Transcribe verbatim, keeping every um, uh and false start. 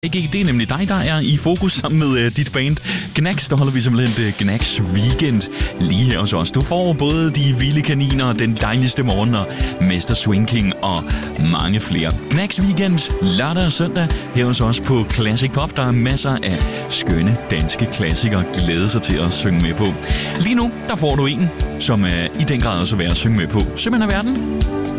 Ikke, det er nemlig dig, der er i fokus sammen med uh, dit band Gnags. Der holder vi simpelthen uh, Gnags Weekend lige her hos os. Du får både de vilde kaniner, den dejligste morgen og Mester Swing King og mange flere. Gnags Weekend lørdag og søndag her hos os på Classic Pop. Der er masser af skønne danske klassikere at glæde sig til at synge med på. Lige nu, der får du en, som er i den grad også værd at synge med på. Sømand af verden.